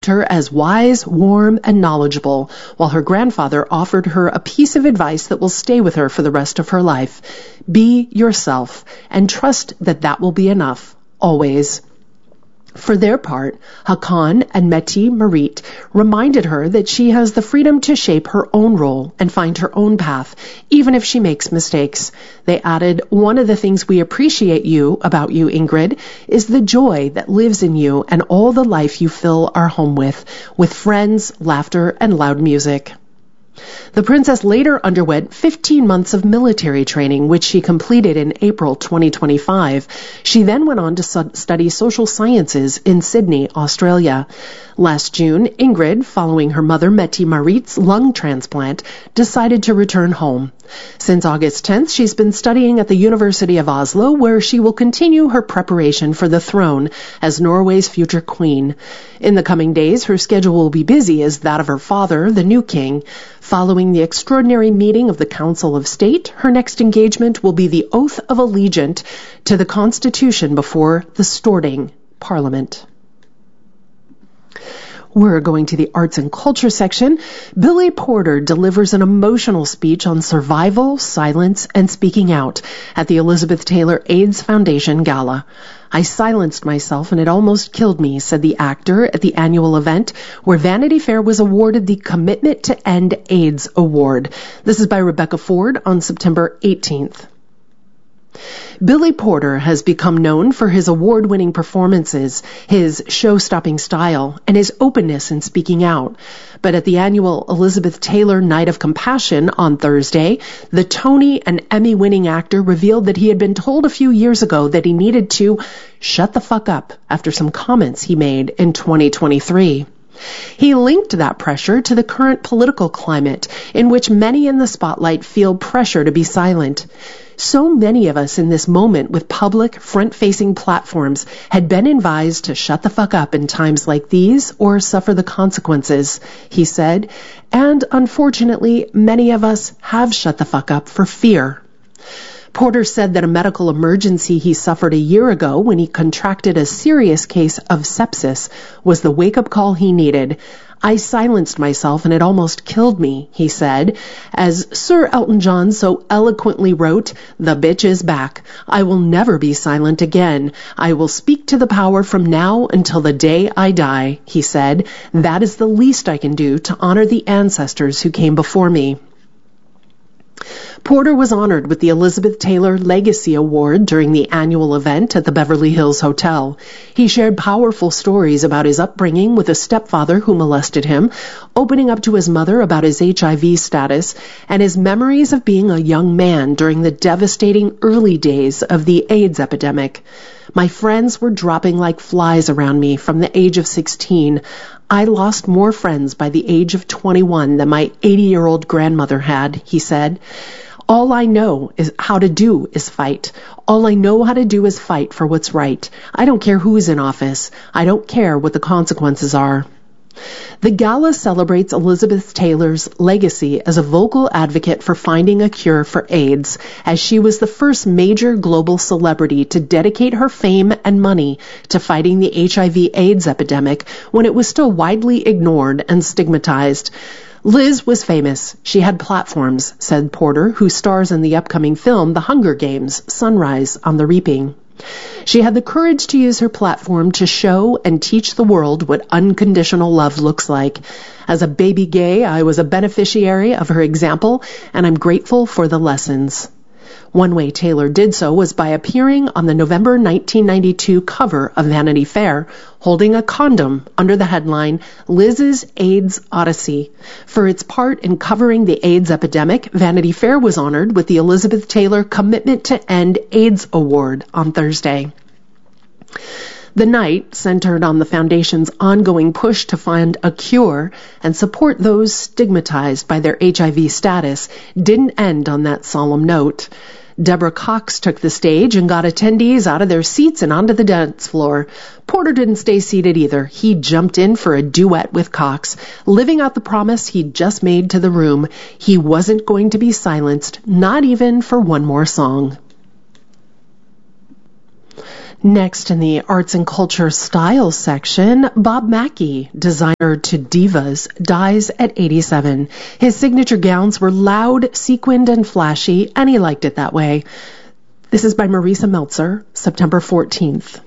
praised her as wise, warm, and knowledgeable, while her grandfather offered her a piece of advice that will stay with her for the rest of her life. Be yourself, and trust that that will be enough, always. For their part, Hakan and Meti Marit reminded her that she has the freedom to shape her own role and find her own path, even if she makes mistakes. They added, "One of the things we appreciate about you, Ingrid, is the joy that lives in you and all the life you fill our home with friends, laughter, and loud music." The princess later underwent 15 months of military training, which she completed in April 2025. She then went on to study social sciences in Sydney, Australia. Last June, Ingrid, following her mother Meti Marit's lung transplant, decided to return home. Since August 10th, she's been studying at the University of Oslo, where she will continue her preparation for the throne as Norway's future queen. In the coming days, her schedule will be busy as that of her father, the new king. Following the extraordinary meeting of the Council of State, her next engagement will be the oath of allegiance to the Constitution before the Storting Parliament. We're going to the arts and culture section. Billy Porter delivers an emotional speech on survival, silence, and speaking out at the Elizabeth Taylor AIDS Foundation Gala. "I silenced myself and it almost killed me," said the actor at the annual event where Vanity Fair was awarded the Commitment to End AIDS Award. This is by Rebecca Ford on September 18th. Billy Porter has become known for his award-winning performances, his show-stopping style, and his openness in speaking out. But at the annual Elizabeth Taylor Night of Compassion on Thursday, the Tony and Emmy-winning actor revealed that he had been told a few years ago that he needed to shut the fuck up after some comments he made in 2023. He linked that pressure to the current political climate, in which many in the spotlight feel pressure to be silent. So many of us in this moment with public, front-facing platforms had been advised to shut the fuck up in times like these or suffer the consequences, he said, and unfortunately, many of us have shut the fuck up for fear. Porter said that a medical emergency he suffered a year ago when he contracted a serious case of sepsis was the wake-up call he needed. "I silenced myself and it almost killed me," he said. As Sir Elton John so eloquently wrote, "The bitch is back. I will never be silent again. I will speak to the power from now until the day I die," he said. "That is the least I can do to honor the ancestors who came before me." Porter was honored with the Elizabeth Taylor Legacy Award during the annual event at the Beverly Hills Hotel. He shared powerful stories about his upbringing with a stepfather who molested him, opening up to his mother about his HIV status, and his memories of being a young man during the devastating early days of the AIDS epidemic. "My friends were dropping like flies around me from the age of 16. I lost more friends by the age of 21 than my 80-year-old grandmother had," he said. "All I know how to do is fight. All I know how to do is fight for what's right. I don't care who's in office. I don't care what the consequences are." The gala celebrates Elizabeth Taylor's legacy as a vocal advocate for finding a cure for AIDS, as she was the first major global celebrity to dedicate her fame and money to fighting the HIV/AIDS epidemic when it was still widely ignored and stigmatized. "Liz was famous. She had platforms," said Porter, who stars in the upcoming film The Hunger Games: Sunrise on the Reaping. "She had the courage to use her platform to show and teach the world what unconditional love looks like. As a baby gay, I was a beneficiary of her example, and I'm grateful for the lessons." One way Taylor did so was by appearing on the November 1992 cover of Vanity Fair, holding a condom under the headline, "Liz's AIDS Odyssey." For its part in covering the AIDS epidemic, Vanity Fair was honored with the Elizabeth Taylor Commitment to End AIDS Award on Thursday. The night, centered on the foundation's ongoing push to find a cure and support those stigmatized by their HIV status, didn't end on that solemn note. Deborah Cox took the stage and got attendees out of their seats and onto the dance floor. Porter didn't stay seated either. He jumped in for a duet with Cox, living out the promise he'd just made to the room. He wasn't going to be silenced, not even for one more song. Next in the arts and culture style section, Bob Mackie, designer to divas, dies at 87. His signature gowns were loud, sequined, and flashy, and he liked it that way. This is by Marisa Meltzer, September 14th.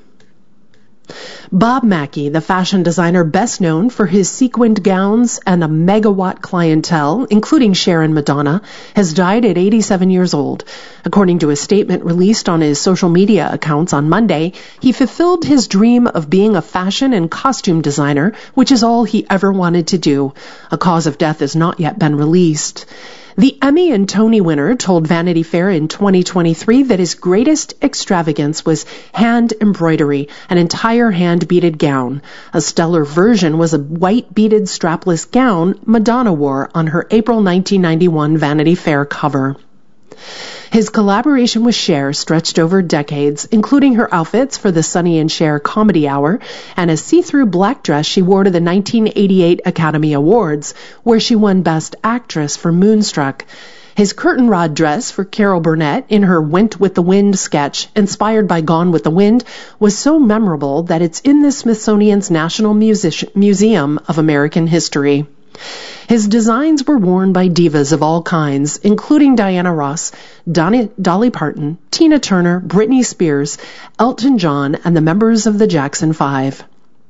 Bob Mackie, the fashion designer best known for his sequined gowns and a megawatt clientele, including Cher and Madonna, has died at 87 years old. According to a statement released on his social media accounts on Monday, he fulfilled his dream of being a fashion and costume designer, which is all he ever wanted to do. A cause of death has not yet been released. The Emmy and Tony winner told Vanity Fair in 2023 that his greatest extravagance was hand embroidery, an entire hand-beaded gown. A stellar version was a white beaded strapless gown Madonna wore on her April 1991 Vanity Fair cover. His collaboration with Cher stretched over decades, including her outfits for the Sonny and Cher Comedy Hour and a see-through black dress she wore to the 1988 Academy Awards, where she won Best Actress for Moonstruck. His curtain rod dress for Carol Burnett in her Went with the Wind sketch, inspired by Gone with the Wind, was so memorable that it's in the Smithsonian's National Museum of American History. His designs were worn by divas of all kinds, including Diana Ross, Dolly Parton, Tina Turner, Britney Spears, Elton John, and the members of the Jackson 5.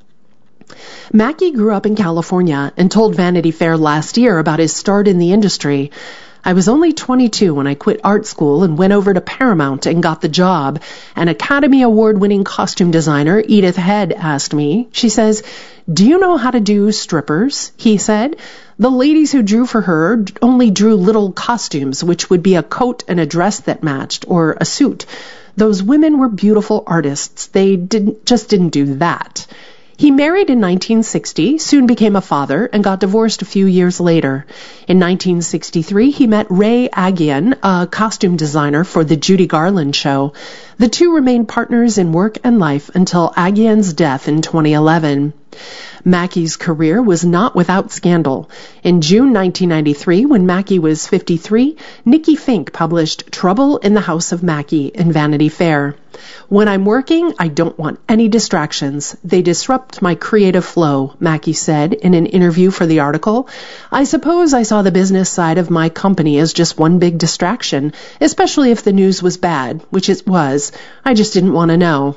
Mackie grew up in California and told Vanity Fair last year about his start in the industry. I was only 22 when I quit art school and went over to Paramount and got the job. An Academy Award-winning costume designer, Edith Head, asked me. She says, "Do you know how to do strippers?" He said. The ladies who drew for her only drew little costumes, which would be a coat and a dress that matched, or a suit. Those women were beautiful artists. They just didn't do that. He married in 1960, soon became a father, and got divorced a few years later. In 1963, he met Ray Aghian, a costume designer for the Judy Garland show. The two remained partners in work and life until Aghian's death in 2011. Mackie's career was not without scandal. In June 1993, when Mackie was 53, Nikki Fink published Trouble in the House of Mackie in Vanity Fair. "When I'm working, I don't want any distractions. They disrupt my creative flow," Mackie said in an interview for the article. "I suppose I saw the business side of my company as just one big distraction, especially if the news was bad, which it was. I just didn't want to know."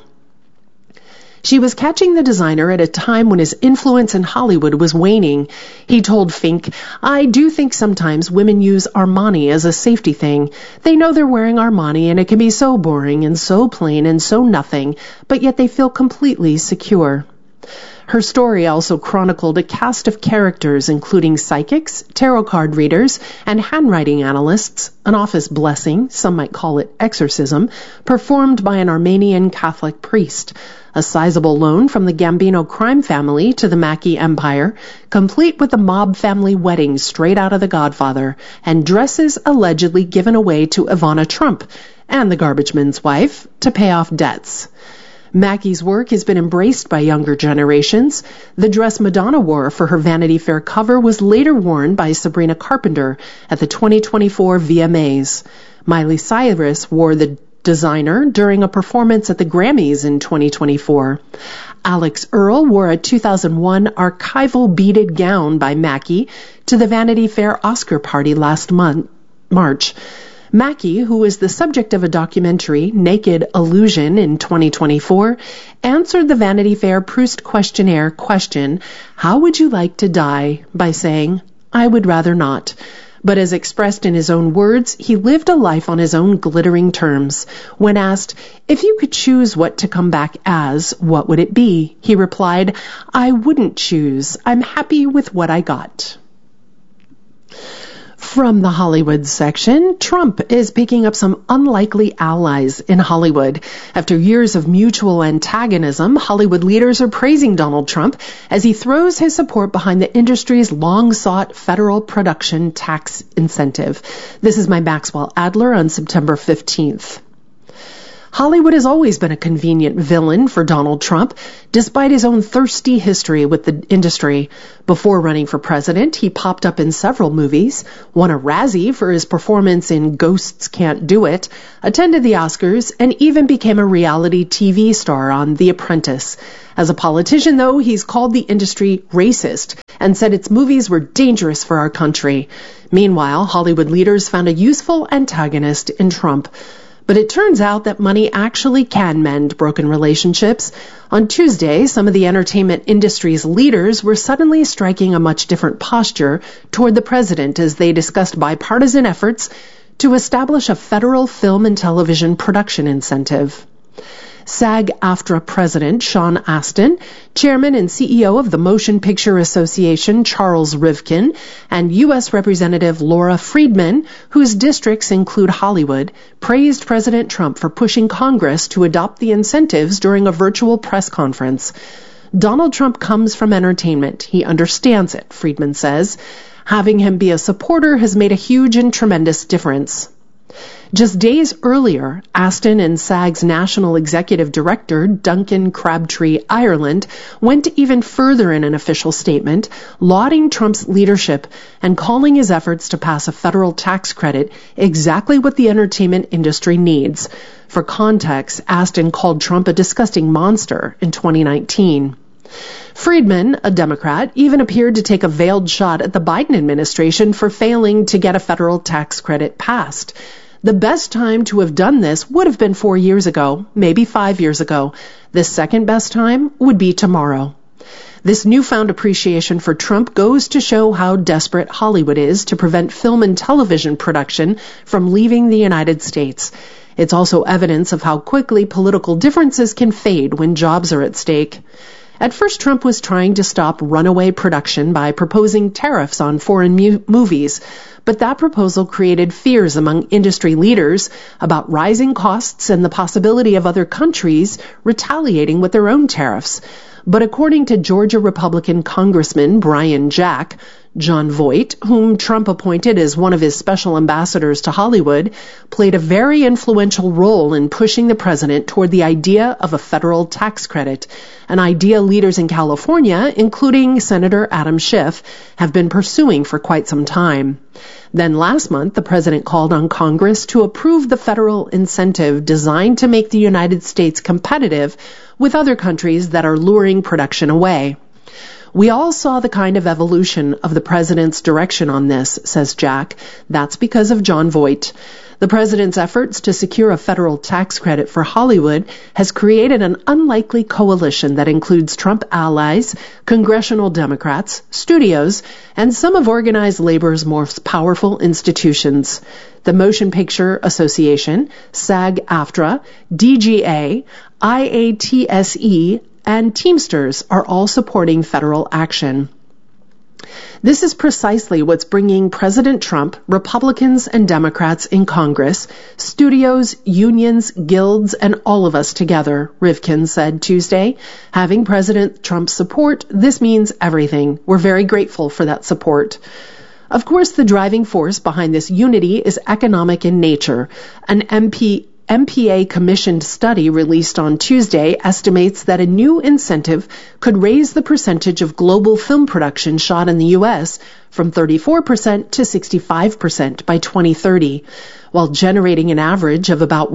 She was catching the designer at a time when his influence in Hollywood was waning. He told Fink, "I do think sometimes women use Armani as a safety thing. They know they're wearing Armani and it can be so boring and so plain and so nothing, but yet they feel completely secure." Her story also chronicled a cast of characters including psychics, tarot card readers, and handwriting analysts, an office blessing, some might call it exorcism, performed by an Armenian Catholic priest, a sizable loan from the Gambino crime family to the Mackie empire, complete with a mob family wedding straight out of The Godfather, and dresses allegedly given away to Ivana Trump and the garbage man's wife to pay off debts. Mackie's work has been embraced by younger generations. The dress Madonna wore for her Vanity Fair cover was later worn by Sabrina Carpenter at the 2024 VMAs. Miley Cyrus wore the designer during a performance at the Grammys in 2024. Alex Earle wore a 2001 archival beaded gown by Mackie to the Vanity Fair Oscar party last March. Mackie, who was the subject of a documentary, Naked Illusion, in 2024, answered the Vanity Fair Proust questionnaire question, "How would you like to die?" by saying, "I would rather not." But as expressed in his own words, he lived a life on his own glittering terms. When asked, "If you could choose what to come back as, what would it be?" he replied, "I wouldn't choose. I'm happy with what I got." From the Hollywood section, Trump is picking up some unlikely allies in Hollywood. After years of mutual antagonism, Hollywood leaders are praising Donald Trump as he throws his support behind the industry's long-sought federal production tax incentive. This is by Maxwell Adler on September 15th. Hollywood has always been a convenient villain for Donald Trump, despite his own thirsty history with the industry. Before running for president, he popped up in several movies, won a Razzie for his performance in Ghosts Can't Do It, attended the Oscars, and even became a reality TV star on The Apprentice. As a politician, though, he's called the industry racist and said its movies were dangerous for our country. Meanwhile, Hollywood leaders found a useful antagonist in Trump. But it turns out that money actually can mend broken relationships. On Tuesday, some of the entertainment industry's leaders were suddenly striking a much different posture toward the president as they discussed bipartisan efforts to establish a federal film and television production incentive. SAG-AFTRA President Sean Astin, Chairman and CEO of the Motion Picture Association Charles Rivkin, and U.S. Representative Laura Friedman, whose districts include Hollywood, praised President Trump for pushing Congress to adopt the incentives during a virtual press conference. Donald Trump comes from entertainment. He understands it, Friedman says. Having him be a supporter has made a huge and tremendous difference. Just days earlier, Astin and SAG's National Executive Director, Duncan Crabtree Ireland, went even further in an official statement, lauding Trump's leadership and calling his efforts to pass a federal tax credit exactly what the entertainment industry needs. For context, Astin called Trump a disgusting monster in 2019. Friedman, a Democrat, even appeared to take a veiled shot at the Biden administration for failing to get a federal tax credit passed. The best time to have done this would have been 4 years ago, maybe 5 years ago. The second best time would be tomorrow. This newfound appreciation for Trump goes to show how desperate Hollywood is to prevent film and television production from leaving the United States. It's also evidence of how quickly political differences can fade when jobs are at stake. At first, Trump was trying to stop runaway production by proposing tariffs on foreign movies, but that proposal created fears among industry leaders about rising costs and the possibility of other countries retaliating with their own tariffs. But according to Georgia Republican Congressman Brian Jack, Jon Voight, whom Trump appointed as one of his special ambassadors to Hollywood, played a very influential role in pushing the president toward the idea of a federal tax credit, an idea leaders in California, including Senator Adam Schiff, have been pursuing for quite some time. Then last month, the president called on Congress to approve the federal incentive designed to make the United States competitive with other countries that are luring production away. We all saw the kind of evolution of the president's direction on this, says Jack. That's because of Jon Voight. The president's efforts to secure a federal tax credit for Hollywood has created an unlikely coalition that includes Trump allies, congressional Democrats, studios, and some of organized labor's most powerful institutions. The Motion Picture Association, SAG-AFTRA, DGA, IATSE, and Teamsters are all supporting federal action. This is precisely what's bringing President Trump, Republicans and Democrats in Congress, studios, unions, guilds, and all of us together, Rivkin said Tuesday. Having President Trump's support, this means everything. We're very grateful for that support. Of course, the driving force behind this unity is economic in nature. An MPA-commissioned study released on Tuesday estimates that a new incentive could raise the percentage of global film production shot in the U.S. from 34% to 65% by 2030, while generating an average of about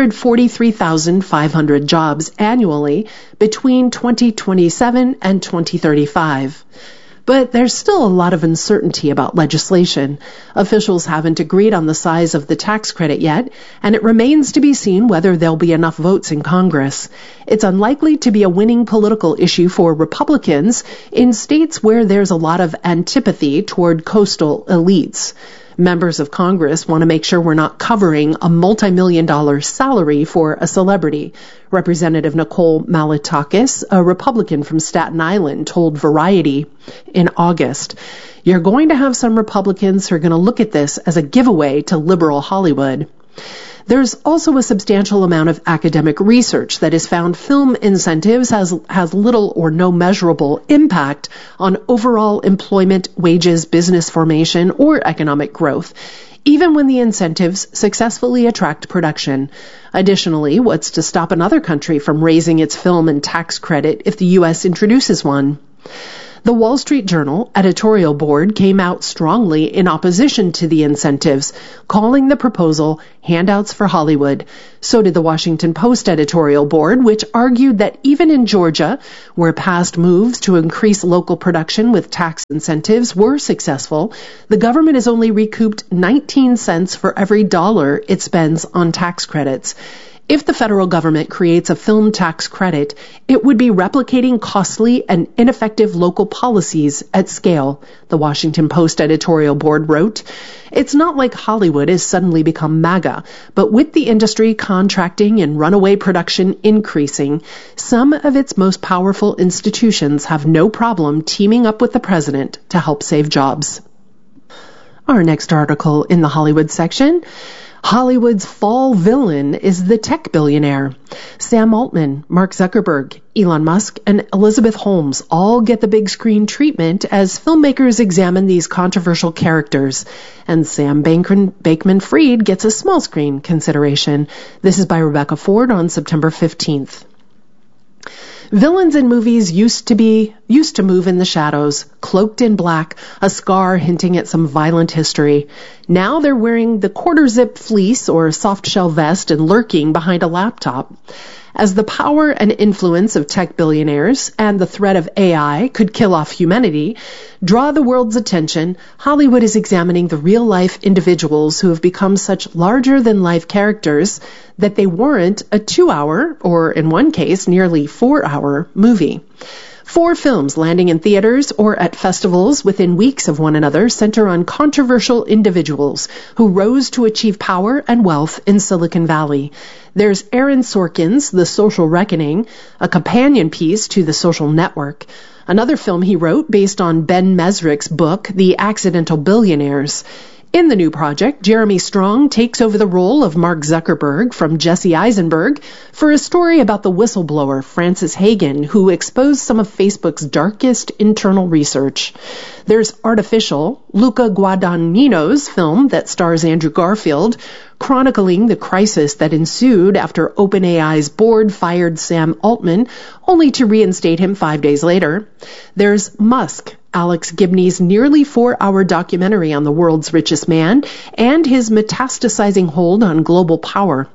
143,500 jobs annually between 2027 and 2035. But there's still a lot of uncertainty about legislation. Officials haven't agreed on the size of the tax credit yet, and it remains to be seen whether there'll be enough votes in Congress. It's unlikely to be a winning political issue for Republicans in states where there's a lot of antipathy toward coastal elites. Members of Congress want to make sure we're not covering a multi-million-dollar salary for a celebrity. Representative Nicole Malliotakis, a Republican from Staten Island, told Variety in August, "You're going to have some Republicans who are going to look at this as a giveaway to liberal Hollywood." There's also a substantial amount of academic research that has found film incentives has little or no measurable impact on overall employment, wages, business formation, or economic growth. even when the incentives successfully attract production. Additionally, what's to stop another country from raising its film and tax credit if the U.S. introduces one? The Wall Street Journal editorial board came out strongly in opposition to the incentives, calling the proposal handouts for Hollywood. So did the Washington Post editorial board, which argued that even in Georgia, where past moves to increase local production with tax incentives were successful, the government has only recouped 19 cents for every dollar it spends on tax credits. If the federal government creates a film tax credit, it would be replicating costly and ineffective local policies at scale, the Washington Post editorial board wrote. It's not like Hollywood has suddenly become MAGA, but with the industry contracting and runaway production increasing, some of its most powerful institutions have no problem teaming up with the president to help save jobs. Our next article in the Hollywood section: Hollywood's fall villain is the tech billionaire. Sam Altman, Mark Zuckerberg, Elon Musk, and Elizabeth Holmes all get the big screen treatment as filmmakers examine these controversial characters. And Sam Bankman-Fried gets a small screen consideration. This is by Rebecca Ford on September 15th. Villains in movies used to move in the shadows, cloaked in black, a scar hinting at some violent history. Now they're wearing the quarter-zip fleece or soft-shell vest and lurking behind a laptop. As the power and influence of tech billionaires and the threat of AI could kill off humanity draw the world's attention, Hollywood is examining the real-life individuals who have become such larger-than-life characters that they warrant a 2-hour, or in one case, nearly 4-hour movie. 4 films landing in theaters or at festivals within weeks of one another center on controversial individuals who rose to achieve power and wealth in Silicon Valley. There's Aaron Sorkin's The Social Reckoning, a companion piece to The Social Network, another film he wrote based on Ben Mesrick's book, The Accidental Billionaires. In the new project, Jeremy Strong takes over the role of Mark Zuckerberg from Jesse Eisenberg for a story about the whistleblower Frances Hagen, who exposed some of Facebook's darkest internal research. There's Artificial, Luca Guadagnino's film that stars Andrew Garfield, chronicling the crisis that ensued after OpenAI's board fired Sam Altman, only to reinstate him 5 days later. There's Musk, Alex Gibney's nearly 4-hour documentary on the world's richest man and his metastasizing hold on global power.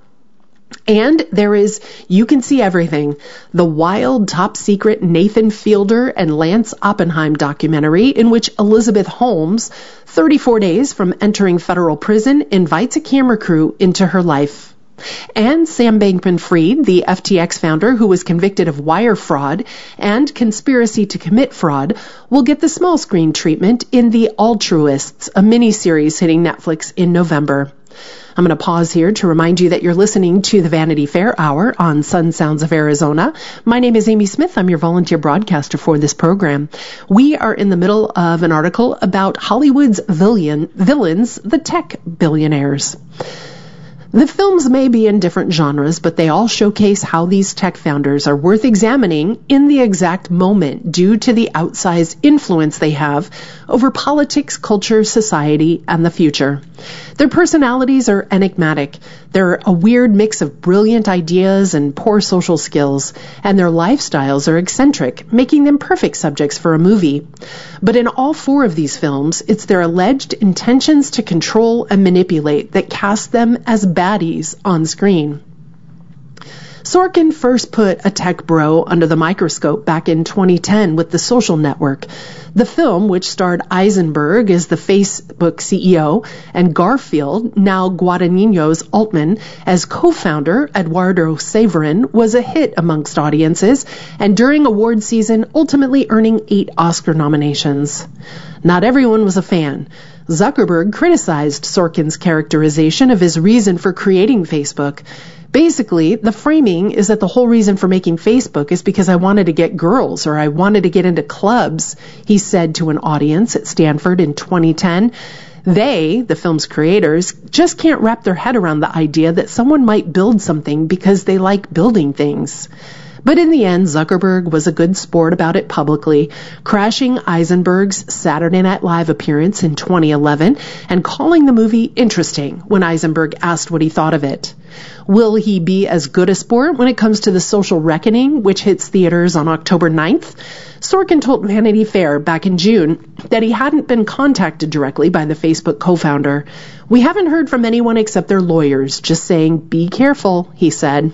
And there is You Can See Everything, the wild, top-secret Nathan Fielder and Lance Oppenheim documentary in which Elizabeth Holmes, 34 days from entering federal prison, invites a camera crew into her life. And Sam Bankman-Fried, the FTX founder who was convicted of wire fraud and conspiracy to commit fraud, will get the small screen treatment in The Altruists, a miniseries hitting Netflix in November. I'm going to pause here to remind you that you're listening to the Vanity Fair Hour on Sun Sounds of Arizona. My name is Amy Smith. I'm your volunteer broadcaster for this program. We are in the middle of an article about Hollywood's villains, the tech billionaires. The films may be in different genres, but they all showcase how these tech founders are worth examining in the exact moment due to the outsized influence they have over politics, culture, society, and the future. Their personalities are enigmatic. They're a weird mix of brilliant ideas and poor social skills, and their lifestyles are eccentric, making them perfect subjects for a movie. But in all 4 of these films, it's their alleged intentions to control and manipulate that cast them as baddies on screen. Sorkin first put a tech bro under the microscope back in 2010 with The Social Network. The film, which starred Eisenberg as the Facebook CEO and Garfield, now Guadagnino's Altman, as co-founder Eduardo Saverin, was a hit amongst audiences and during award season ultimately earning 8 Oscar nominations. Not everyone was a fan. Zuckerberg criticized Sorkin's characterization of his reason for creating Facebook. Basically, the framing is that the whole reason for making Facebook is because I wanted to get girls or I wanted to get into clubs, he said to an audience at Stanford in 2010. They, the film's creators, just can't wrap their head around the idea that someone might build something because they like building things. But in the end, Zuckerberg was a good sport about it publicly, crashing Eisenberg's Saturday Night Live appearance in 2011 and calling the movie interesting when Eisenberg asked what he thought of it. Will he be as good a sport when it comes to The Social Reckoning, which hits theaters on October 9th? Sorkin told Vanity Fair back in June that he hadn't been contacted directly by the Facebook co-founder. "We haven't heard from anyone except their lawyers, just saying, be careful," he said.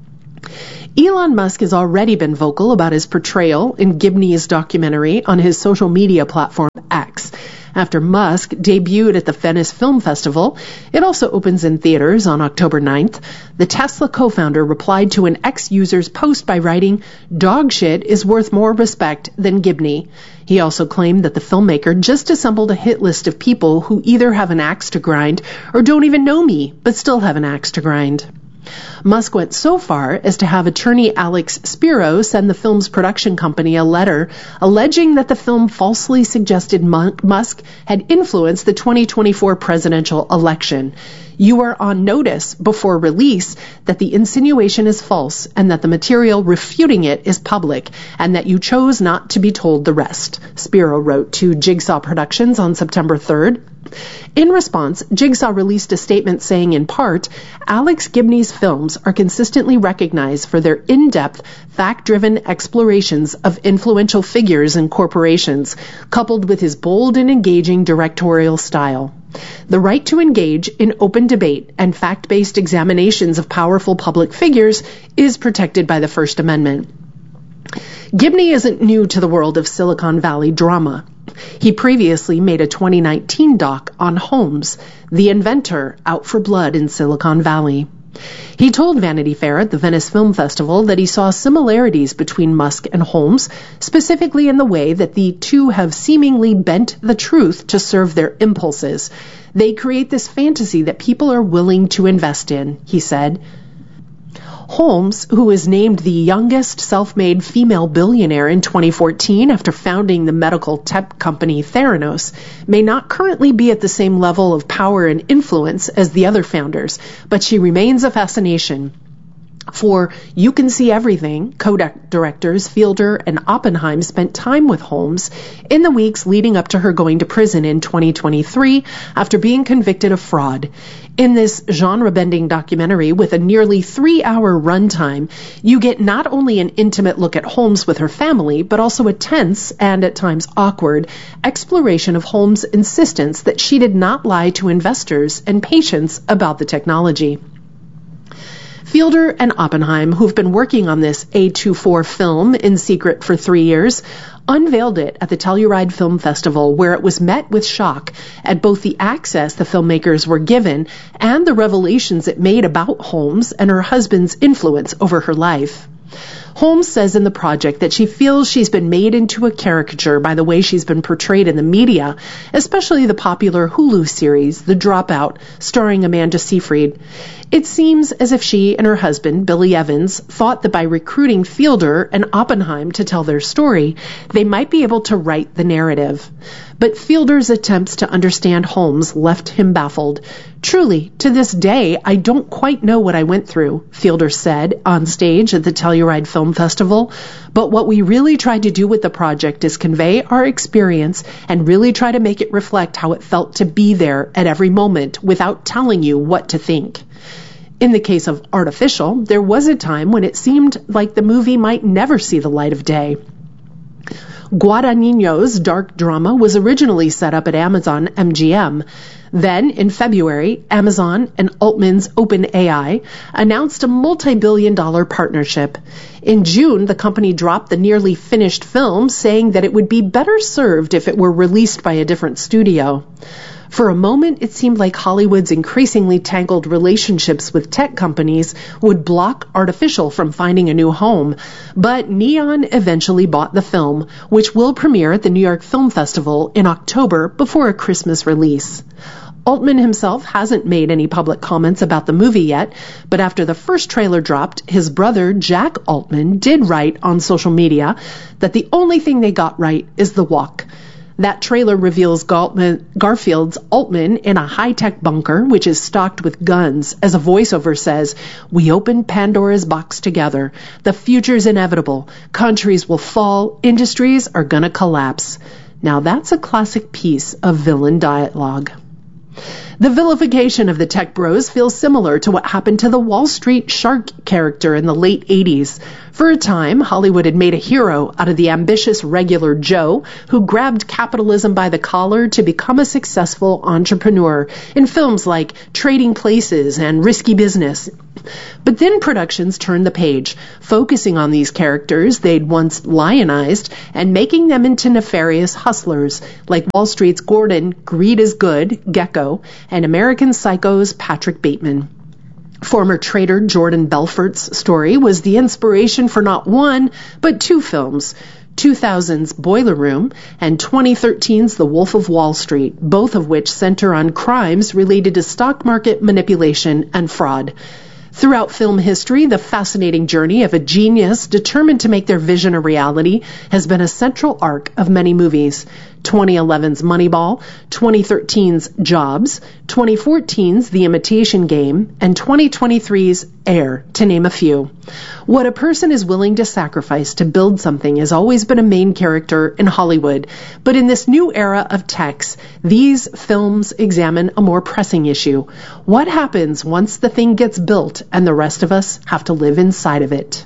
Elon Musk has already been vocal about his portrayal in Gibney's documentary on his social media platform X. After Musk debuted at the Venice Film Festival, it also opens in theaters on October 9th. The Tesla co-founder replied to an X user's post by writing, "Dog shit is worth more respect than Gibney." He also claimed that the filmmaker just assembled a hit list of people who either have an axe to grind or don't even know me, but still have an axe to grind. Musk went so far as to have attorney Alex Spiro send the film's production company a letter alleging that the film falsely suggested Musk had influenced the 2024 presidential election. "You are on notice before release that the insinuation is false and that the material refuting it is public and that you chose not to be told the rest," Spiro wrote to Jigsaw Productions on September 3rd. In response, Jigsaw released a statement saying, in part, Alex Gibney's films are consistently recognized for their in-depth, fact-driven explorations of influential figures and corporations, coupled with his bold and engaging directorial style. The right to engage in open debate and fact-based examinations of powerful public figures is protected by the First Amendment. Gibney isn't new to the world of Silicon Valley drama. He previously made a 2019 doc on Holmes, the inventor out for blood in Silicon Valley. He told Vanity Fair at the Venice Film Festival that he saw similarities between Musk and Holmes, specifically in the way that the two have seemingly bent the truth to serve their impulses. They create this fantasy that people are willing to invest in, he said. Holmes, who was named the youngest self-made female billionaire in 2014 after founding the medical tech company Theranos, may not currently be at the same level of power and influence as the other founders, but she remains a fascination. For You Can See Everything, Kodak directors Fielder and Oppenheim spent time with Holmes in the weeks leading up to her going to prison in 2023 after being convicted of fraud. In this genre-bending documentary with a nearly 3-hour runtime, you get not only an intimate look at Holmes with her family, but also a tense and at times awkward exploration of Holmes' insistence that she did not lie to investors and patients about the technology. Fielder and Oppenheim, who've been working on this A24 film in secret for 3 years, unveiled it at the Telluride Film Festival, where it was met with shock at both the access the filmmakers were given and the revelations it made about Holmes and her husband's influence over her life. Holmes says in the project that she feels she's been made into a caricature by the way she's been portrayed in the media, especially the popular Hulu series, The Dropout, starring Amanda Seyfried. It seems as if she and her husband, Billy Evans, thought that by recruiting Fielder and Oppenheim to tell their story, they might be able to write the narrative. But Fielder's attempts to understand Holmes left him baffled. "Truly, to this day, I don't quite know what I went through," Fielder said on stage at the Telluride Film Festival. "But what we really tried to do with the project is convey our experience and really try to make it reflect how it felt to be there at every moment without telling you what to think." In the case of Artificial, there was a time when it seemed like the movie might never see the light of day. Guadagnino's dark drama was originally set up at Amazon MGM. Then, in February, Amazon and Altman's OpenAI announced a multi-billion-dollar partnership. In June, the company dropped the nearly finished film, saying that it would be better served if it were released by a different studio. For a moment, it seemed like Hollywood's increasingly tangled relationships with tech companies would block Artificial from finding a new home. But Neon eventually bought the film, which will premiere at the New York Film Festival in October before a Christmas release. Altman himself hasn't made any public comments about the movie yet, but after the first trailer dropped, his brother, Jack Altman, did write on social media that the only thing they got right is the walk. That trailer reveals Garfield's Altman in a high-tech bunker, which is stocked with guns, as a voiceover says, "We opened Pandora's box together. The future's inevitable. Countries will fall. Industries are gonna collapse." Now that's a classic piece of villain dialogue. The vilification of the tech bros feels similar to what happened to the Wall Street shark character in the late 80s. For a time, Hollywood had made a hero out of the ambitious regular Joe who grabbed capitalism by the collar to become a successful entrepreneur in films like Trading Places and Risky Business. But then productions turned the page, focusing on these characters they'd once lionized and making them into nefarious hustlers like Wall Street's Gordon, Greed is Good, Gecko, and American Psycho's Patrick Bateman. Former trader Jordan Belfort's story was the inspiration for not one, but two films, 2000's Boiler Room and 2013's The Wolf of Wall Street, both of which center on crimes related to stock market manipulation and fraud. Throughout film history, the fascinating journey of a genius determined to make their vision a reality has been a central arc of many movies. 2011's Moneyball, 2013's Jobs, 2014's The Imitation Game, and 2023's Air, to name a few. What a person is willing to sacrifice to build something has always been a main character in Hollywood, but in this new era of techs, these films examine a more pressing issue. What happens once the thing gets built and the rest of us have to live inside of it?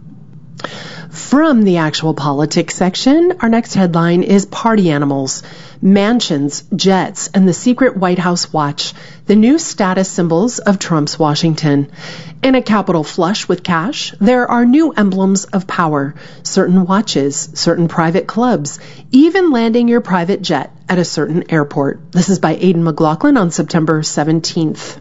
From the actual politics section, our next headline is Party Animals, Mansions, Jets, and the Secret White House Watch, the new status symbols of Trump's Washington. In a capital flush with cash, there are new emblems of power, certain watches, certain private clubs, even landing your private jet at a certain airport. This is by Aidan McLaughlin on September 17th.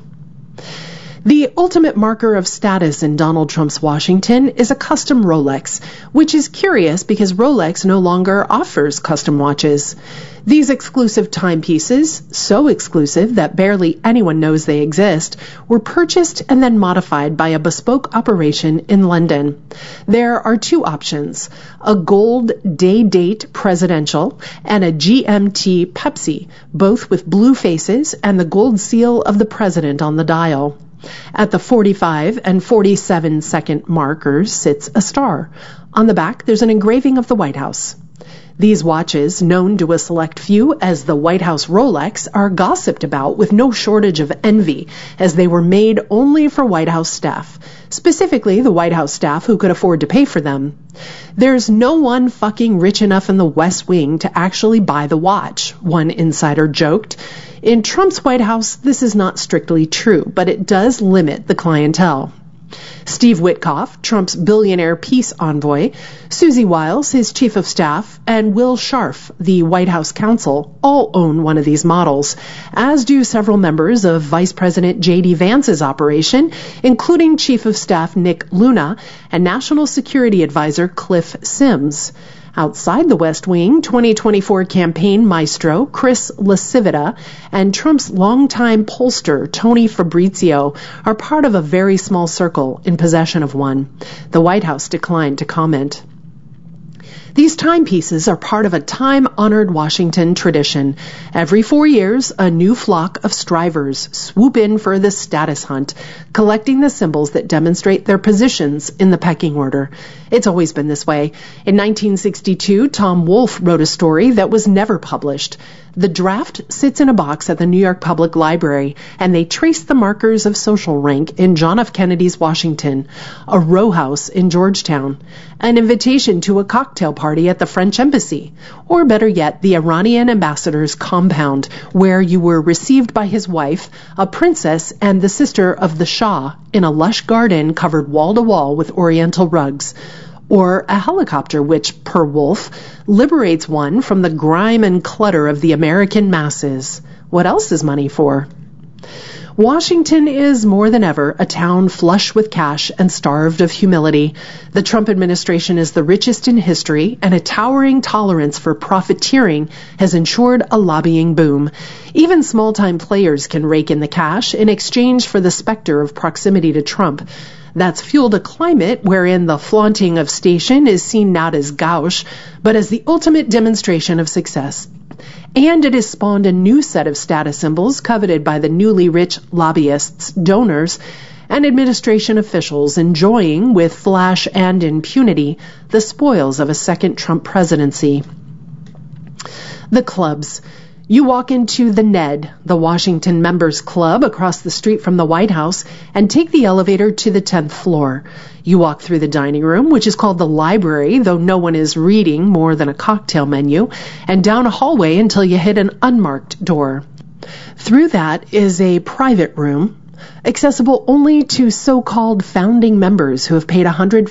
The ultimate marker of status in Donald Trump's Washington is a custom Rolex, which is curious because Rolex no longer offers custom watches. These exclusive timepieces, so exclusive that barely anyone knows they exist, were purchased and then modified by a bespoke operation in London. There are two options, a gold day-date presidential and a GMT Pepsi, both with blue faces and the gold seal of the president on the dial. At the 45 and 47 second markers sits a star. On the back, there's an engraving of the White House. These watches, known to a select few as the White House Rolex, are gossiped about with no shortage of envy, as they were made only for White House staff, specifically the White House staff who could afford to pay for them. There's no one fucking rich enough in the West Wing to actually buy the watch, one insider joked. In Trump's White House, this is not strictly true, but it does limit the clientele. Steve Witkoff, Trump's billionaire peace envoy, Susie Wiles, his chief of staff, and Will Scharf, the White House counsel, all own one of these models, as do several members of Vice President J.D. Vance's operation, including Chief of Staff Nick Luna and National Security Advisor Cliff Sims. Outside the West Wing, 2024 campaign maestro Chris LaCivita and Trump's longtime pollster Tony Fabrizio are part of a very small circle in possession of one. The White House declined to comment. These timepieces are part of a time-honored Washington tradition. Every 4 years, a new flock of strivers swoop in for the status hunt, collecting the symbols that demonstrate their positions in the pecking order. It's always been this way. In 1962, Tom Wolfe wrote a story that was never published. The draft sits in a box at the New York Public Library, and they trace the markers of social rank in John F. Kennedy's Washington, a row house in Georgetown, an invitation to a cocktail party at the French Embassy, or better yet, the Iranian ambassador's compound, where you were received by his wife, a princess and the sister of the Shah, in a lush garden covered wall-to-wall with oriental rugs. Or a helicopter which, per Wolfe, liberates one from the grime and clutter of the American masses. What else is money for? Washington is more than ever a town flush with cash and starved of humility. The Trump administration is the richest in history, and a towering tolerance for profiteering has ensured a lobbying boom. Even small-time players can rake in the cash in exchange for the specter of proximity to Trump. That's fueled a climate wherein the flaunting of station is seen not as gauche, but as the ultimate demonstration of success. And it has spawned a new set of status symbols coveted by the newly rich lobbyists, donors, and administration officials enjoying, with flash and impunity, the spoils of a second Trump presidency. The clubs. You walk into the Ned, the Washington Members Club, across the street from the White House, and take the elevator to the 10th floor. You walk through the dining room, which is called the library, though no one is reading more than a cocktail menu, and down a hallway until you hit an unmarked door. Through that is a private room, accessible only to so-called founding members who have paid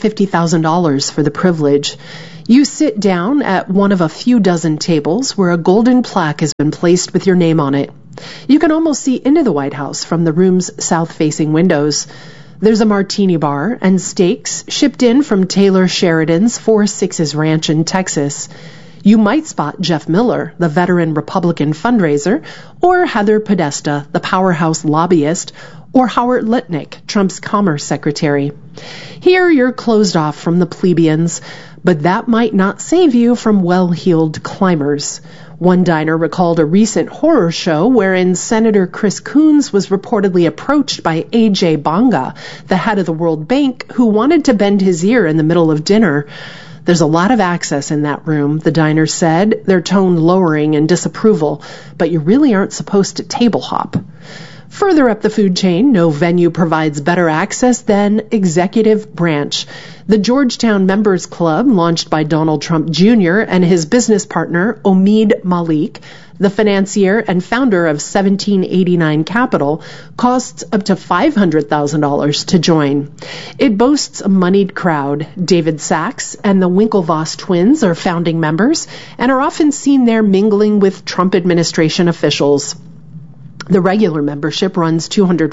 $150,000 for the privilege. You sit down at one of a few dozen tables where a golden plaque has been placed with your name on it. You can almost see into the White House from the room's south-facing windows. There's a martini bar and steaks shipped in from Taylor Sheridan's 4 Sixes Ranch in Texas. You might spot Jeff Miller, the veteran Republican fundraiser, or Heather Podesta, the powerhouse lobbyist, or Howard Lutnick, Trump's Commerce Secretary. Here you're closed off from the plebeians, but that might not save you from well-heeled climbers. One diner recalled a recent horror show wherein Senator Chris Coons was reportedly approached by A.J. Bonga, the head of the World Bank, who wanted to bend his ear in the middle of dinner. There's a lot of access in that room, the diner said, their tone lowering in disapproval, but you really aren't supposed to table hop. Further up the food chain, no venue provides better access than Executive Branch. The Georgetown Members Club, launched by Donald Trump Jr. and his business partner, Omid Malik, the financier and founder of 1789 Capital, costs up to $500,000 to join. It boasts a moneyed crowd. David Sachs and the Winklevoss twins are founding members and are often seen there mingling with Trump administration officials. The regular membership runs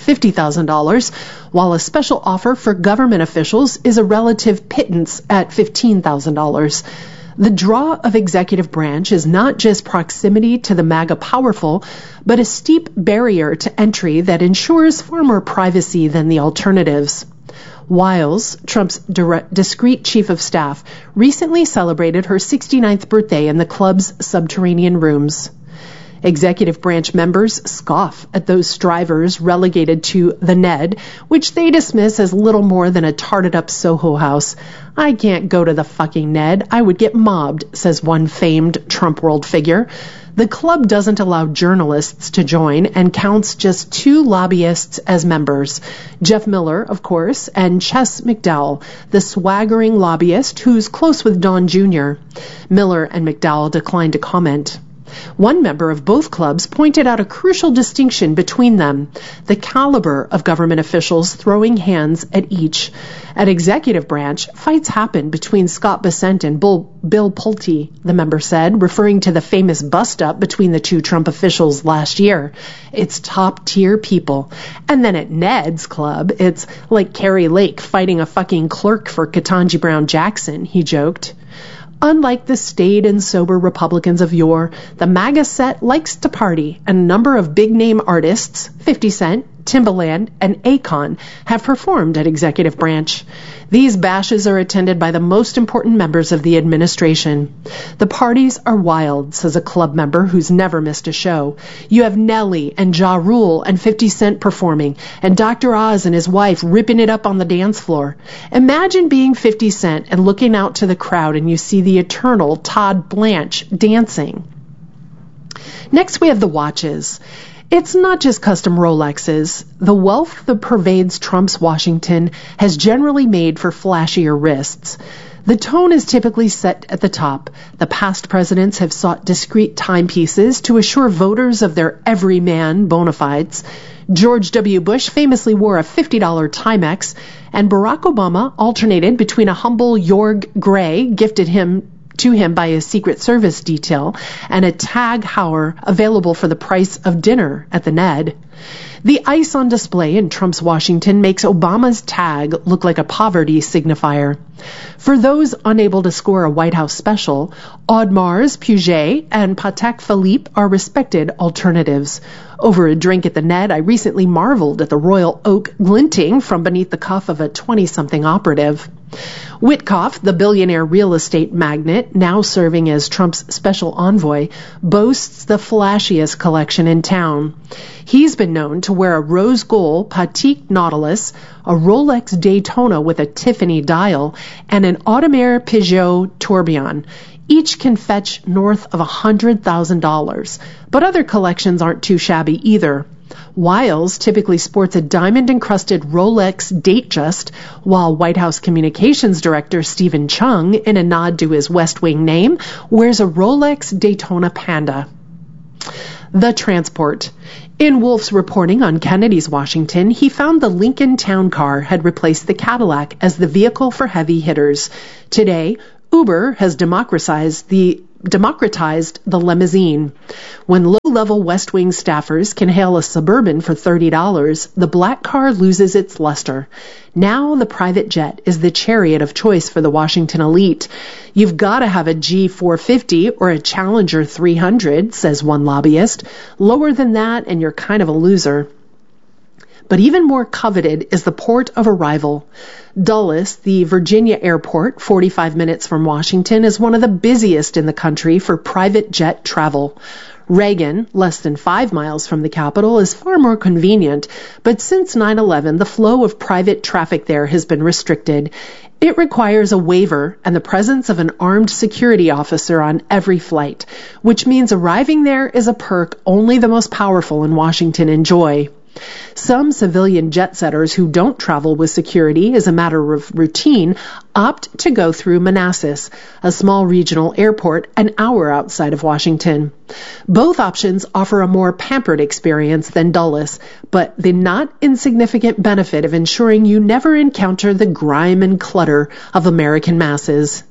$250,000, while a special offer for government officials is a relative pittance at $15,000. The draw of Executive Branch is not just proximity to the MAGA powerful, but a steep barrier to entry that ensures far more privacy than the alternatives. Wiles, Trump's discreet chief of staff, recently celebrated her 69th birthday in the club's subterranean rooms. Executive Branch members scoff at those strivers relegated to the Ned, which they dismiss as little more than a tarted-up Soho house. I can't go to the fucking Ned. I would get mobbed, says one famed Trump world figure. The club doesn't allow journalists to join and counts just 2 lobbyists as members. Jeff Miller, of course, and Chess McDowell, the swaggering lobbyist who's close with Don Jr. Miller and McDowell declined to comment. One member of both clubs pointed out a crucial distinction between them, the caliber of government officials throwing hands at each. At Executive Branch, fights happened between Scott Bessent and Bill Pulte, the member said, referring to the famous bust-up between the 2 Trump officials last year. It's top-tier people. And then at Ned's club, it's like Carrie Lake fighting a fucking clerk for Ketanji Brown Jackson, he joked. Unlike the staid and sober Republicans of yore, the MAGA set likes to party, and a number of big-name artists, 50 Cent, Timbaland, and Akon, have performed at Executive Branch. These bashes are attended by the most important members of the administration. The parties are wild, says a club member who's never missed a show. You have Nelly and Ja Rule and 50 Cent performing, and Dr. Oz and his wife ripping it up on the dance floor. Imagine being 50 Cent and looking out to the crowd and you see the eternal Todd Blanche dancing. Next we have the watches. It's not just custom Rolexes. The wealth that pervades Trump's Washington has generally made for flashier wrists. The tone is typically set at the top. The past presidents have sought discreet timepieces to assure voters of their everyman bona fides. George W. Bush famously wore a $50 Timex, and Barack Obama alternated between a humble Jorg Gray gifted to him by his Secret Service detail and a Tag Heuer available for the price of dinner at the Ned. The ice on display in Trump's Washington makes Obama's tag look like a poverty signifier. For those unable to score a White House special, Audemars Piguet and Patek Philippe are respected alternatives. Over a drink at the Ned, I recently marveled at the royal oak glinting from beneath the cuff of a 20-something operative. Witkoff, the billionaire real estate magnate, now serving as Trump's special envoy, boasts the flashiest collection in town. He's been known to wear a rose gold Patek Nautilus, a Rolex Daytona with a Tiffany dial, and an Audemars Piguet Tourbillon. Each can fetch north of $100,000, but other collections aren't too shabby either. Wiles typically sports a diamond-encrusted Rolex Datejust, while White House Communications Director Stephen Chung, in a nod to his West Wing name, wears a Rolex Daytona Panda. The transport. In Wolf's reporting on Kennedy's Washington, he found the Lincoln Town Car had replaced the Cadillac as the vehicle for heavy hitters. Today, Uber has democratized the limousine. When low-level West Wing staffers can hail a Suburban for $30, the black car loses its luster. Now the private jet is the chariot of choice for the Washington elite. You've got to have a G450 or a Challenger 300, says one lobbyist. Lower than that and you're kind of a loser. But even more coveted is the port of arrival. Dulles, the Virginia airport, 45 minutes from Washington, is one of the busiest in the country for private jet travel. Reagan, less than 5 miles from the capital, is far more convenient, but since 9/11, the flow of private traffic there has been restricted. It requires a waiver and the presence of an armed security officer on every flight, which means arriving there is a perk only the most powerful in Washington enjoy. Some civilian jet-setters who don't travel with security as a matter of routine opt to go through Manassas, a small regional airport an hour outside of Washington. Both options offer a more pampered experience than Dulles, but the not insignificant benefit of ensuring you never encounter the grime and clutter of American masses.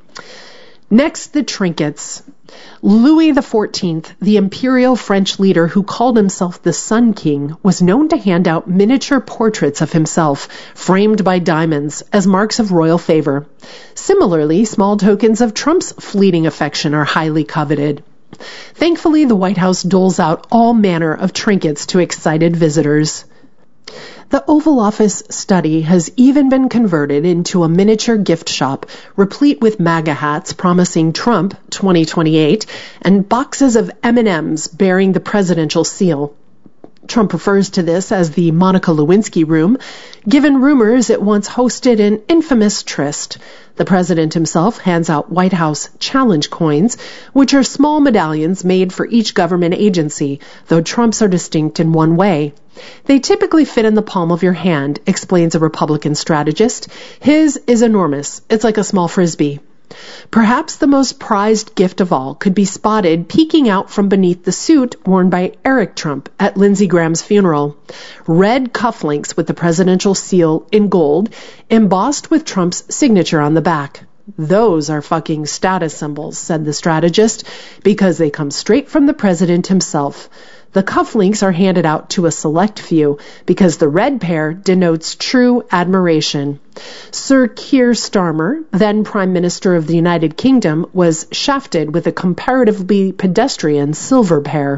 Next, the trinkets. Louis XIV, the imperial French leader who called himself the Sun King, was known to hand out miniature portraits of himself, framed by diamonds, as marks of royal favor. Similarly, small tokens of Trump's fleeting affection are highly coveted. Thankfully, the White House doles out all manner of trinkets to excited visitors. The Oval Office study has even been converted into a miniature gift shop, replete with MAGA hats promising Trump 2028 and boxes of M&Ms bearing the presidential seal. Trump refers to this as the Monica Lewinsky Room. Given rumors it once hosted an infamous tryst. The president himself hands out White House challenge coins, which are small medallions made for each government agency, though Trump's are distinct in one way. They typically fit in the palm of your hand, explains a Republican strategist. His is enormous. It's like a small frisbee. Perhaps the most prized gift of all could be spotted peeking out from beneath the suit worn by Eric Trump at Lindsey Graham's funeral. Red cufflinks with the presidential seal in gold, embossed with Trump's signature on the back. Those are fucking status symbols, said the strategist, because they come straight from the president himself. The cufflinks are handed out to a select few because the red pair denotes true admiration. Sir Keir Starmer, then Prime Minister of the United Kingdom, was shafted with a comparatively pedestrian silver pair.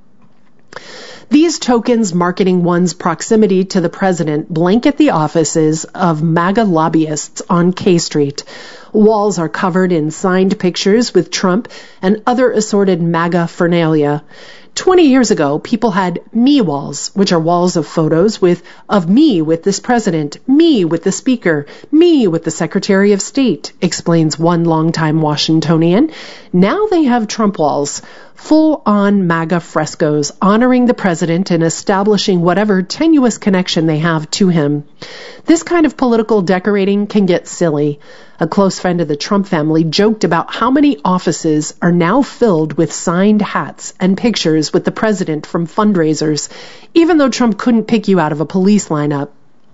These tokens marketing one's proximity to the president blanket the offices of MAGA lobbyists on K Street. Walls are covered in signed pictures with Trump and other assorted MAGA fernalia. 20 years ago, people had me walls, which are walls of photos of me with this president, me with the speaker, me with the Secretary of State, explains one longtime Washingtonian. Now they have Trump walls, full-on MAGA frescoes honoring the president and establishing whatever tenuous connection they have to him. This kind of political decorating can get silly. A close friend of the Trump family joked about how many offices are now filled with signed hats and pictures with the president from fundraisers, even though Trump couldn't pick you out of a police lineup.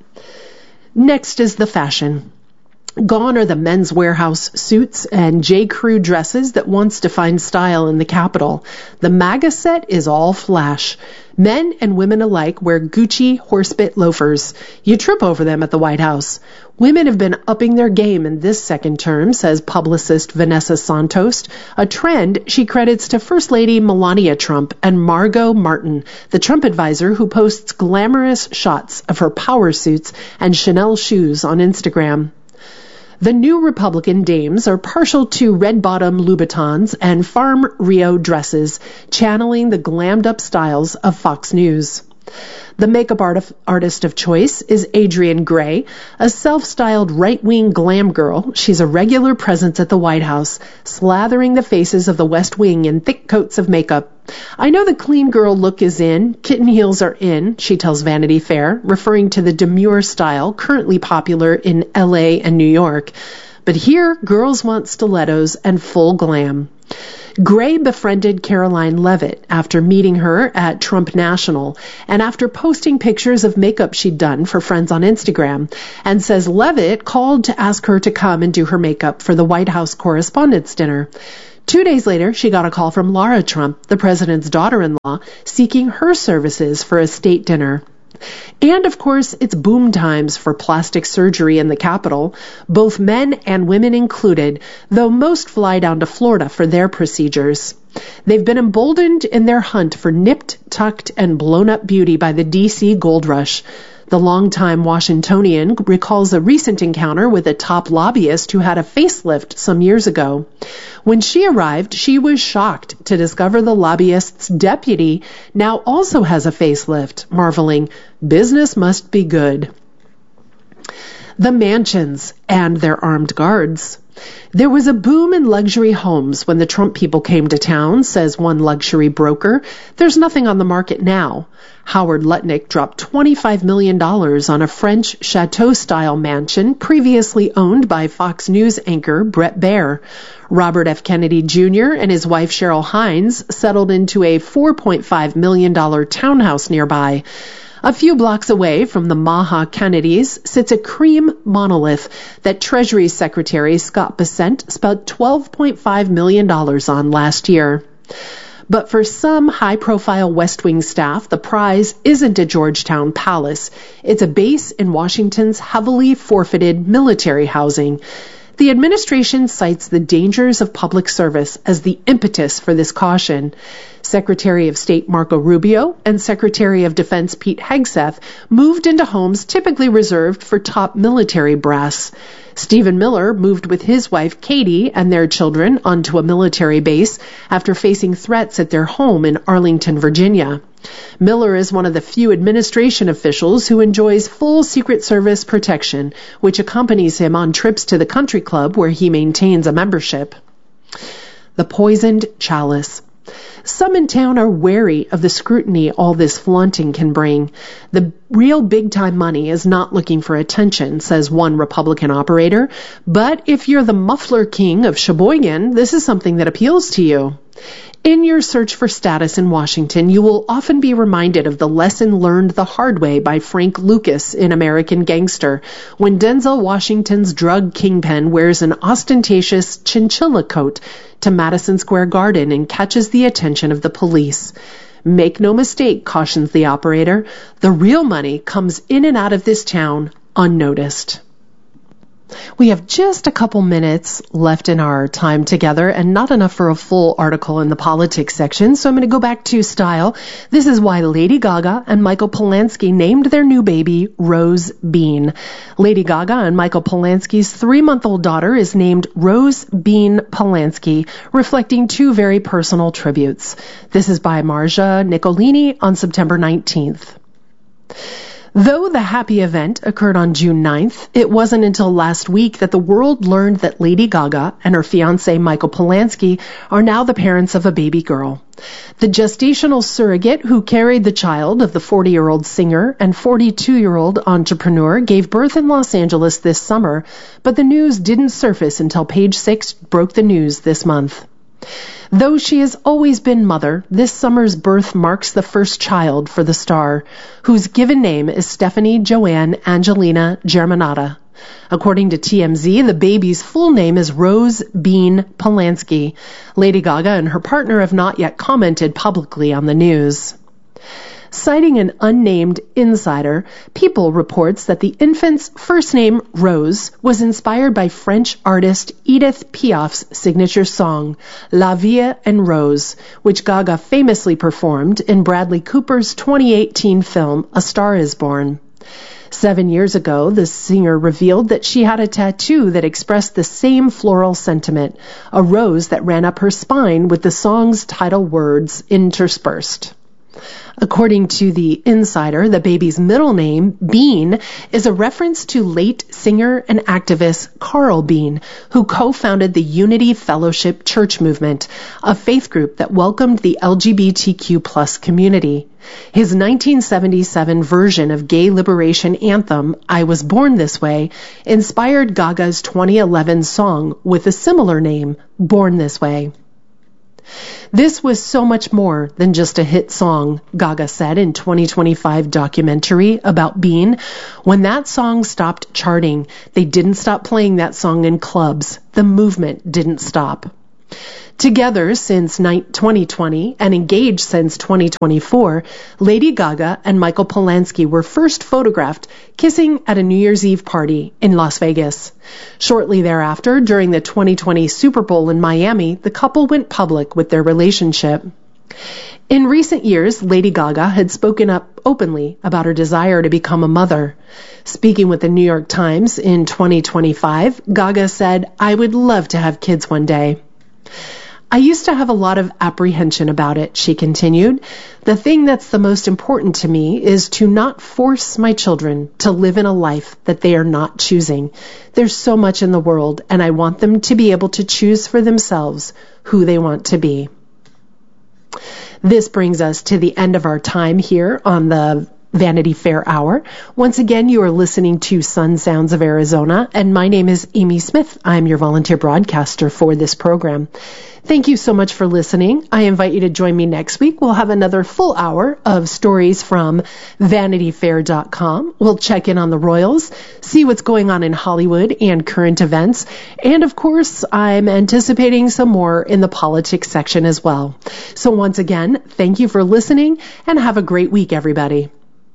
Next is the fashion. Gone are the Men's Warehouse suits and J.Crew dresses that once defined style in the Capitol. The MAGA set is all flash. Men and women alike wear Gucci horsebit loafers. You trip over them at the White House. Women have been upping their game in this second term, says publicist Vanessa Santos, a trend she credits to First Lady Melania Trump and Margot Martin, the Trump advisor who posts glamorous shots of her power suits and Chanel shoes on Instagram. The new Republican dames are partial to red-bottom Louboutins and Farm Rio dresses, channeling the glammed-up styles of Fox News. The makeup artist of choice is Adrienne Gray, a self-styled right-wing glam girl. She's a regular presence at the White House, slathering the faces of the West Wing in thick coats of makeup. "I know the clean girl look is in. Kitten heels are in," she tells Vanity Fair, referring to the demure style currently popular in LA and New York. But here, girls want stilettos and full glam. Gray befriended Caroline Leavitt after meeting her at Trump National and after posting pictures of makeup she'd done for friends on Instagram, and says Leavitt called to ask her to come and do her makeup for the White House Correspondents' Dinner. 2 days later, she got a call from Lara Trump, the president's daughter-in-law, seeking her services for a state dinner. And, of course, it's boom times for plastic surgery in the Capitol, both men and women included, though most fly down to Florida for their procedures. They've been emboldened in their hunt for nipped, tucked, and blown-up beauty by the D.C. gold rush. The longtime Washingtonian recalls a recent encounter with a top lobbyist who had a facelift some years ago. When she arrived, she was shocked to discover the lobbyist's deputy now also has a facelift, marveling, "Business must be good." The mansions and their armed guards. There was a boom in luxury homes when the Trump people came to town, says one luxury broker. There's nothing on the market now. Howard Lutnick dropped $25 million on a French chateau-style mansion previously owned by Fox News anchor Bret Baier. Robert F. Kennedy Jr. and his wife Cheryl Hines settled into a $4.5 million townhouse nearby. A few blocks away from the Maha Kennedys sits a cream monolith that Treasury Secretary Scott Bessent spent $12.5 million on last year. But for some high-profile West Wing staff, the prize isn't a Georgetown palace. It's a base in Washington's heavily forfeited military housing. The administration cites the dangers of public service as the impetus for this caution. Secretary of State Marco Rubio and Secretary of Defense Pete Hegseth moved into homes typically reserved for top military brass. Stephen Miller moved with his wife Katie and their children onto a military base after facing threats at their home in Arlington, Virginia. Miller is one of the few administration officials who enjoys full Secret Service protection, which accompanies him on trips to the country club where he maintains a membership. The poisoned chalice. Some in town are wary of the scrutiny all this flaunting can bring. The real big-time money is not looking for attention, says one Republican operator. But if you're the muffler king of Sheboygan, this is something that appeals to you. In your search for status in Washington, you will often be reminded of the lesson learned the hard way by Frank Lucas in American Gangster, when Denzel Washington's drug kingpin wears an ostentatious chinchilla coat to Madison Square Garden and catches the attention of the police. Make no mistake, cautions the operator, the real money comes in and out of this town unnoticed. We have just a couple minutes left in our time together and not enough for a full article in the politics section, so I'm going to go back to style. This is why Lady Gaga and Michael Polanski named their new baby Rose Bean. Lady Gaga and Michael Polanski's 3-month-old daughter is named Rose Bean Polanski, reflecting two very personal tributes. This is by Marja Nicolini on September 19th. Though the happy event occurred on June 9th, it wasn't until last week that the world learned that Lady Gaga and her fiancé Michael Polanski are now the parents of a baby girl. The gestational surrogate who carried the child of the 40-year-old singer and 42-year-old entrepreneur gave birth in Los Angeles this summer, but the news didn't surface until Page Six broke the news this month. Though she has always been mother, this summer's birth marks the first child for the star, whose given name is Stephanie Joanne Angelina Germanotta. According to TMZ, the baby's full name is Rose Bean Polanski. Lady Gaga and her partner have not yet commented publicly on the news. Citing an unnamed insider, People reports that the infant's first name, Rose, was inspired by French artist Edith Piaf's signature song, La Vie en Rose, which Gaga famously performed in Bradley Cooper's 2018 film, A Star is Born. 7 years ago, the singer revealed that she had a tattoo that expressed the same floral sentiment, a rose that ran up her spine with the song's title words interspersed. According to The Insider, the baby's middle name, Bean, is a reference to late singer and activist Carl Bean, who co-founded the Unity Fellowship Church Movement, a faith group that welcomed the LGBTQ+ community. His 1977 version of gay liberation anthem, I Was Born This Way, inspired Gaga's 2011 song with a similar name, Born This Way. This was so much more than just a hit song, Gaga said in 2025 documentary about Bean. When that song stopped charting, they didn't stop playing that song in clubs. The movement didn't stop. Together since 2020 and engaged since 2024, Lady Gaga and Michael Polanski were first photographed kissing at a New Year's Eve party in Las Vegas. Shortly thereafter, during the 2020 Super Bowl in Miami, the couple went public with their relationship. In recent years, Lady Gaga had spoken up openly about her desire to become a mother. Speaking with the New York Times in 2025, Gaga said, I would love to have kids one day. I used to have a lot of apprehension about it, she continued. The thing that's the most important to me is to not force my children to live in a life that they are not choosing. There's so much in the world, and I want them to be able to choose for themselves who they want to be. This brings us to the end of our time here on the Vanity Fair Hour. Once again, you are listening to Sun Sounds of Arizona, and my name is Amy Smith. I'm your volunteer broadcaster for this program. Thank you so much for listening. I invite you to join me next week. We'll have another full hour of stories from VanityFair.com. We'll check in on the Royals, see what's going on in Hollywood and current events. And of course, I'm anticipating some more in the politics section as well. So once again, thank you for listening and have a great week, everybody.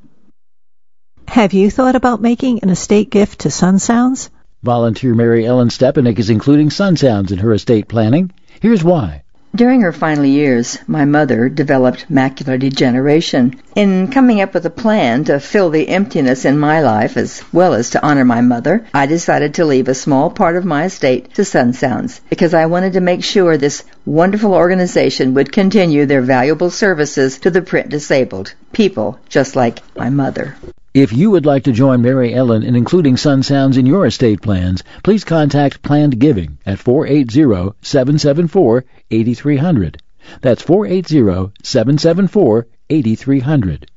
Have you thought about making an estate gift to Sun Sounds? Volunteer Mary Ellen Stepanek is including Sun Sounds in her estate planning. Here's why. During her final years, my mother developed macular degeneration. In coming up with a plan to fill the emptiness in my life as well as to honor my mother, I decided to leave a small part of my estate to Sun Sounds because I wanted to make sure this wonderful organization would continue their valuable services to the print disabled, people just like my mother. If you would like to join Mary Ellen in including Sun Sounds in your estate plans, please contact Planned Giving at 480-774-8300. That's 480-774-8300.